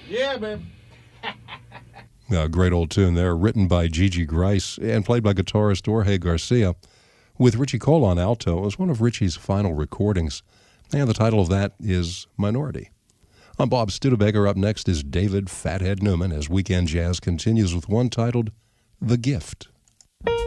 Yeah, man. A great old tune there, written by Gigi Grice and played by guitarist Jorge Garcia, with Richie Cole on alto. It was one of Richie's final recordings, and the title of that is Minority. I'm Bob Studebaker. Up next is David Fathead Newman as Weekend Jazz continues with one titled The Gift.